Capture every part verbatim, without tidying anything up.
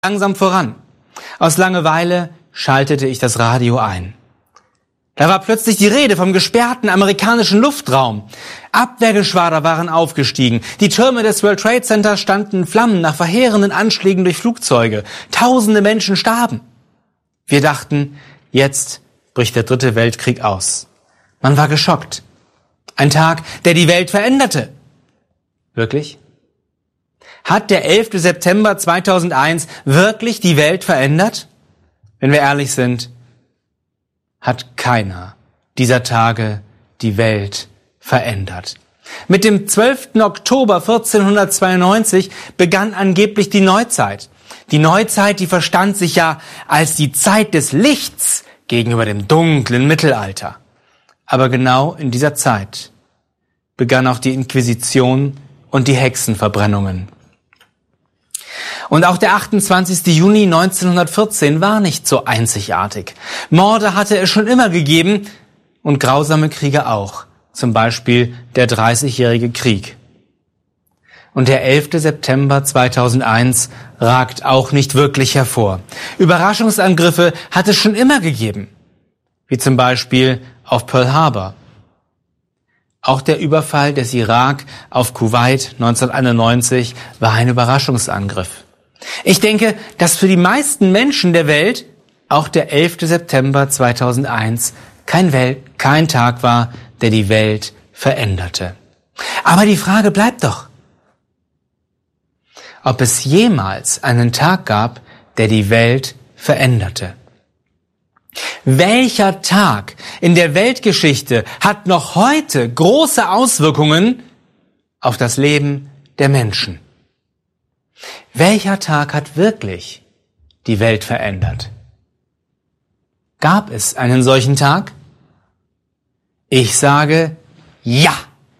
langsam voran. Aus Langeweile schaltete ich das Radio ein. Da war plötzlich die Rede vom gesperrten amerikanischen Luftraum. Abwehrgeschwader waren aufgestiegen. Die Türme des World Trade Center standen in Flammen nach verheerenden Anschlägen durch Flugzeuge. Tausende Menschen starben. Wir dachten, jetzt bricht der dritte Weltkrieg aus. Man war geschockt. Ein Tag, der die Welt veränderte. Wirklich? Hat der elfte September zweitausendeins wirklich die Welt verändert? Wenn wir ehrlich sind, hat keiner dieser Tage die Welt verändert. Mit dem zwölften Oktober vierzehnhundertzweiundneunzig begann angeblich die Neuzeit. Die Neuzeit, die verstand sich ja als die Zeit des Lichts gegenüber dem dunklen Mittelalter. Aber genau in dieser Zeit begann auch die Inquisition und die Hexenverbrennungen. Und auch der achtundzwanzigste Juni neunzehnhundertvierzehn war nicht so einzigartig. Morde hatte es schon immer gegeben und grausame Kriege auch. Zum Beispiel der Dreißigjährige Krieg. Und der elfte September zweitausendeins ragt auch nicht wirklich hervor. Überraschungsangriffe hat es schon immer gegeben. Wie zum Beispiel auf Pearl Harbor. Auch der Überfall des Irak auf Kuwait neunzehnhunderteinundneunzig war ein Überraschungsangriff. Ich denke, dass für die meisten Menschen der Welt auch der elfte September zweitausendeins kein, Welt, kein Tag war, der die Welt veränderte. Aber die Frage bleibt doch, ob es jemals einen Tag gab, der die Welt veränderte. Welcher Tag in der Weltgeschichte hat noch heute große Auswirkungen auf das Leben der Menschen? Welcher Tag hat wirklich die Welt verändert? Gab es einen solchen Tag? Ich sage ja.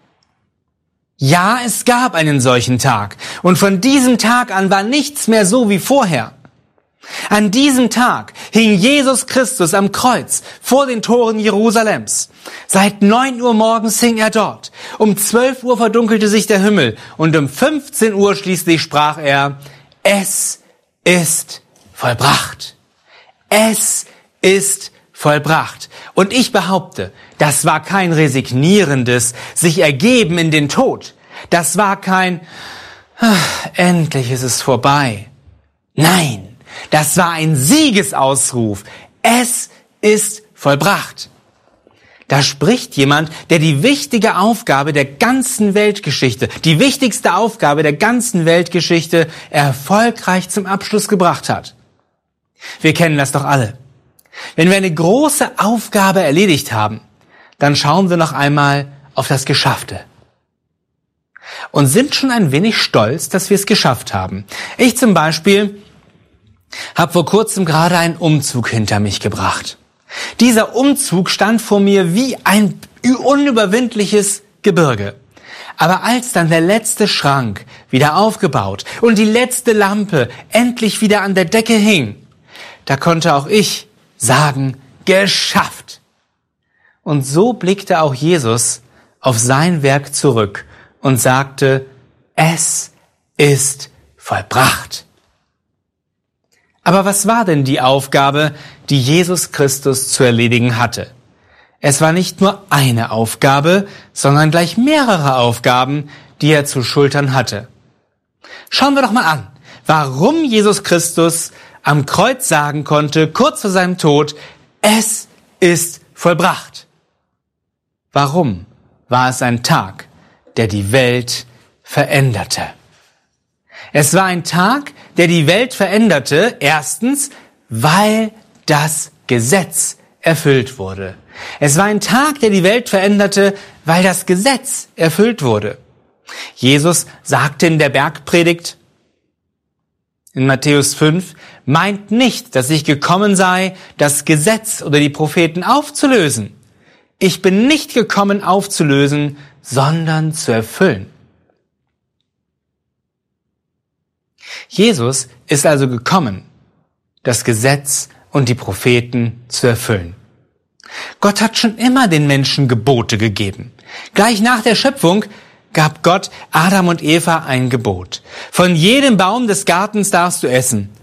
Ja, es gab einen solchen Tag. Und von diesem Tag an war nichts mehr so wie vorher. An diesem Tag hing Jesus Christus am Kreuz vor den Toren Jerusalems. Seit neun Uhr morgens hing er dort. Um zwölf Uhr verdunkelte sich der Himmel und um fünfzehn Uhr schließlich sprach er, es ist vollbracht. Es ist vollbracht. Und ich behaupte, das war kein resignierendes sich ergeben in den Tod. Das war kein, ach, endlich ist es vorbei. Nein. Das war ein Siegesausruf. Es ist vollbracht. Da spricht jemand, der die wichtige Aufgabe der ganzen Weltgeschichte, die wichtigste Aufgabe der ganzen Weltgeschichte erfolgreich zum Abschluss gebracht hat. Wir kennen das doch alle. Wenn wir eine große Aufgabe erledigt haben, dann schauen wir noch einmal auf das Geschaffte. Und sind schon ein wenig stolz, dass wir es geschafft haben. Ich zum Beispiel habe vor kurzem gerade einen Umzug hinter mich gebracht. Dieser Umzug stand vor mir wie ein unüberwindliches Gebirge. Aber als dann der letzte Schrank wieder aufgebaut und die letzte Lampe endlich wieder an der Decke hing, da konnte auch ich sagen, geschafft. Und so blickte auch Jesus auf sein Werk zurück und sagte, es ist vollbracht. Aber was war denn die Aufgabe, die Jesus Christus zu erledigen hatte? Es war nicht nur eine Aufgabe, sondern gleich mehrere Aufgaben, die er zu schultern hatte. Schauen wir doch mal an, warum Jesus Christus am Kreuz sagen konnte, kurz vor seinem Tod, es ist vollbracht. Warum war es ein Tag, der die Welt veränderte? Es war ein Tag, der die Welt veränderte, erstens, weil das Gesetz erfüllt wurde. Es war ein Tag, der die Welt veränderte, weil das Gesetz erfüllt wurde. Jesus sagte in der Bergpredigt in Matthäus fünf, meint nicht, dass ich gekommen sei, das Gesetz oder die Propheten aufzulösen. Ich bin nicht gekommen aufzulösen, sondern zu erfüllen. Jesus ist also gekommen, das Gesetz und die Propheten zu erfüllen. Gott hat schon immer den Menschen Gebote gegeben. Gleich nach der Schöpfung gab Gott Adam und Eva ein Gebot. Von jedem Baum des Gartens darfst du essen,